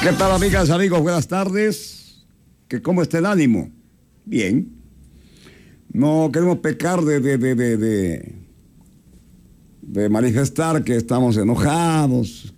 ¿Qué tal, amigas, amigos? Buenas tardes. ¿Cómo está el ánimo? Bien. No queremos pecar de manifestar que estamos enojados,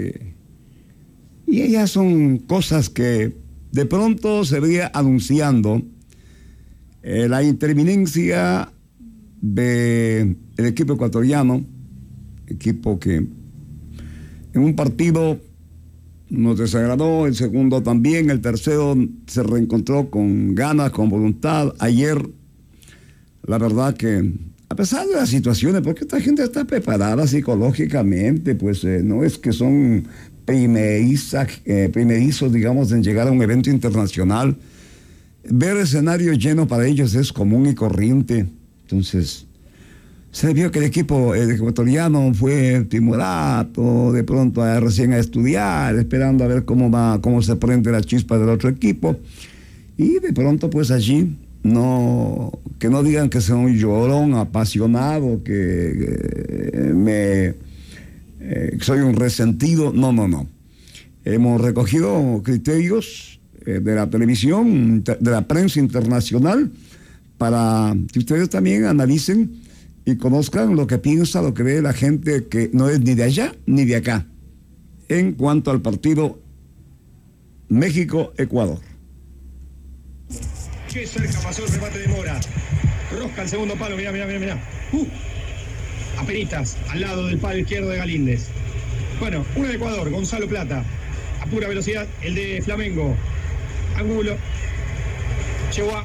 y ellas son cosas que de pronto se veía anunciando la interminencia del equipo ecuatoriano, equipo que en un partido nos desagradó, el segundo también, el tercero se reencontró con ganas, con voluntad. Ayer, la verdad que, a pesar de las situaciones, porque esta gente está preparada psicológicamente, pues no es que son primerizos, digamos, en llegar a un evento internacional. Ver escenarios llenos para ellos es común y corriente. Entonces, se vio que el equipo ecuatoriano fue timorato, de pronto recién a estudiar, esperando a ver cómo se prende la chispa del otro equipo. Y de pronto, pues allí, que no digan que soy un llorón apasionado, que soy un resentido. No. Hemos recogido criterios de la televisión, de la prensa internacional, para que ustedes también analicen y conozcan lo que piensa, lo que ve la gente que no es ni de allá ni de acá, en cuanto al partido México-Ecuador. Qué cerca pasó el remate de Mora. Rosca al segundo palo, mirá. Apenitas, al lado del palo izquierdo de Galíndez. Bueno, uno de Ecuador, Gonzalo Plata. A pura velocidad, el de Flamengo. Angulo. Chewa.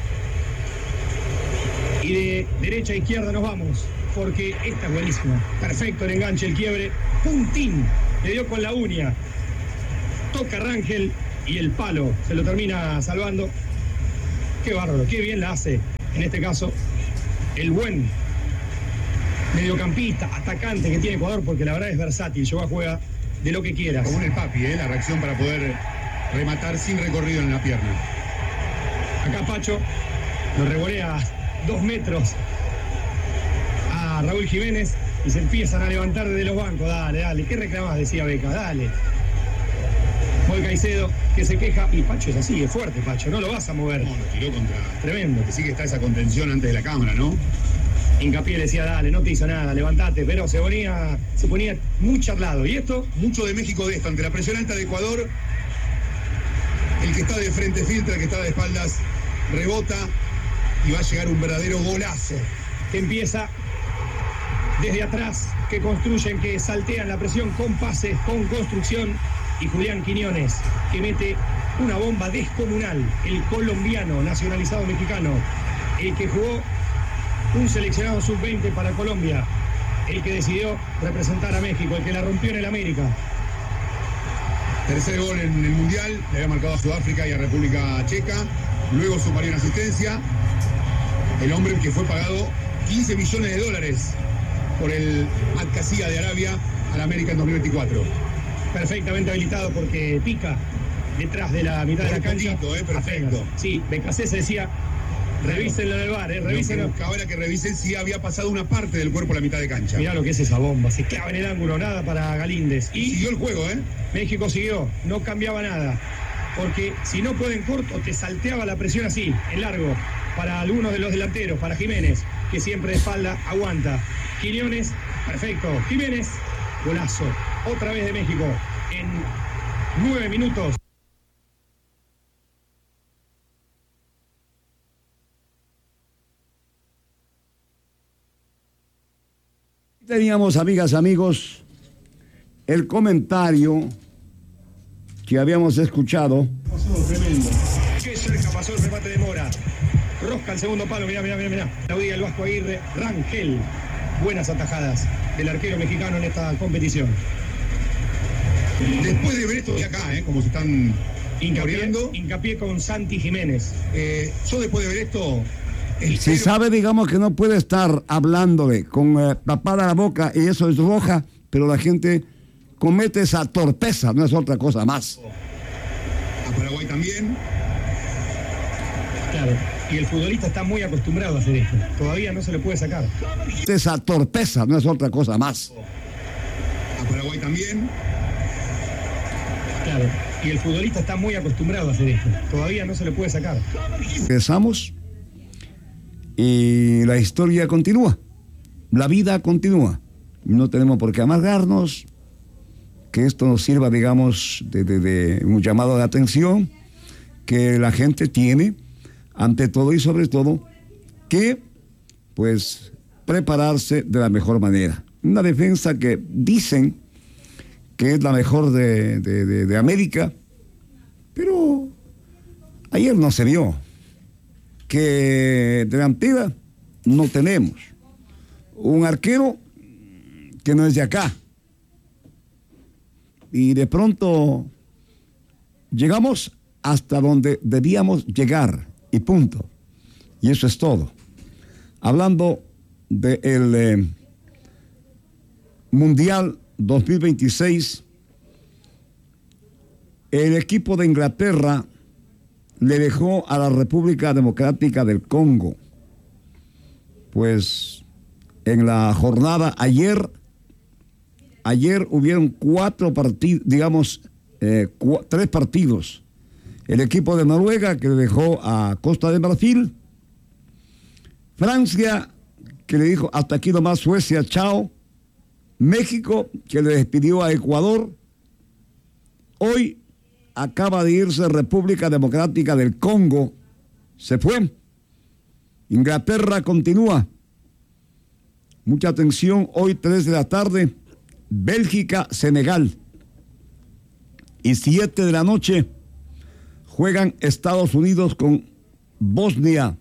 Y de derecha a izquierda nos vamos, porque esta es buenísima. Perfecto el enganche, el quiebre. Puntín, le dio con la uña. Toca Rangel y el palo se lo termina salvando. Qué bárbaro, qué bien la hace, en este caso, el buen mediocampista, atacante que tiene Ecuador, porque la verdad es versátil. Yoga juega de lo que quieras. Como el Papi, la reacción para poder rematar sin recorrido en la pierna. Acá Pacho lo revolea 2 metros a Raúl Jiménez y se empiezan a levantar desde los bancos. Dale, ¿qué reclamás? Decía Beca, dale. Paul Caicedo, que se queja, y Pacho es así, es fuerte Pacho, no lo vas a mover. No, lo tiró contra... Tremendo. Que sí que está esa contención antes de la cámara, ¿no? Hincapié le decía, dale, no te hizo nada, levantate, pero se ponía muy charlado. ¿Y esto? Mucho de México de esto, ante la presión alta de Ecuador, el que está de frente filtra, el que está de espaldas rebota, y va a llegar un verdadero golazo. Que empieza desde atrás, que construyen, que saltean la presión con pases, con construcción. Y Julián Quiñones, que mete una bomba descomunal. El colombiano, nacionalizado mexicano. El que jugó un seleccionado sub-20 para Colombia. El que decidió representar a México. El que la rompió en el América. Tercer gol en el Mundial. Le había marcado a Sudáfrica y a República Checa. Luego sumaría una asistencia. El hombre que fue pagado $15 millones por el Al-Qasiyah de Arabia al América en 2024. Perfectamente habilitado porque pica detrás de la mitad de la cancha. Perfecto. Sí, Becasés decía, revísenlo en el VAR, revísenlo. Ahora que revisen si había pasado una parte del cuerpo a la mitad de cancha. Mirá lo que es esa bomba, se clava en el ángulo, nada para Galíndez. Y siguió el juego, México siguió, no cambiaba nada. Porque si no pueden corto, te salteaba la presión así, en largo, para algunos de los delanteros, para Jiménez, que siempre de espalda aguanta. Quiñones, perfecto. Jiménez, golazo. Otra vez de México, en 9 minutos. Teníamos, amigas, amigos, el comentario que habíamos escuchado. Tremendo. Qué cerca pasó el remate de Mora. Rosca al segundo palo, mirá. Claudia el Vasco Aguirre, Rangel. Buenas atajadas del arquero mexicano en esta competición. Después de ver esto de acá, como se están hincapié con Santi Jiménez. Yo después de ver esto... Si sabe, digamos, que no puede estar hablándole con tapada la boca y eso es roja, pero la gente comete esa torpeza, no es otra cosa más. A Paraguay también. Claro, y el futbolista está muy acostumbrado a hacer esto. Todavía no se le puede sacar. Esa torpeza no es otra cosa más. A Paraguay también. Claro, Claro, y el futbolista está muy acostumbrado a hacer esto. Todavía no se le puede sacar. Regresamos y la historia continúa. La vida continúa. No tenemos por qué amargarnos. Que esto nos sirva, digamos, de un llamado de atención que la gente tiene, ante todo y sobre todo, que, pues, prepararse de la mejor manera. Una defensa que dicen que es la mejor de América, pero ayer no se vio. Que delantera no tenemos. Un arquero que no es de acá. Y de pronto llegamos hasta donde debíamos llegar y punto. Y eso es todo. Hablando del Mundial 2026, el equipo de Inglaterra le dejó a la República Democrática del Congo. Pues en la jornada ayer hubieron 4 partidos, digamos, 3 partidos. El equipo de Noruega, que le dejó a Costa de Marfil. Francia, que le dijo hasta aquí nomás, Suecia, chao. México, que le despidió a Ecuador. Hoy acaba de irse República Democrática del Congo. Se fue. Inglaterra continúa. Mucha atención, hoy 3 de la tarde. Bélgica, Senegal. Y 7 de la noche juegan Estados Unidos con Bosnia.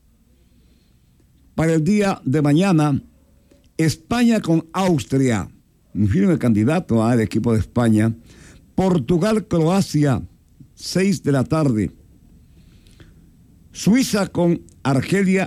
Para el día de mañana, España con Austria. Un firme candidato al equipo de España. Portugal, Croacia, 6 de la tarde. Suiza con Argelia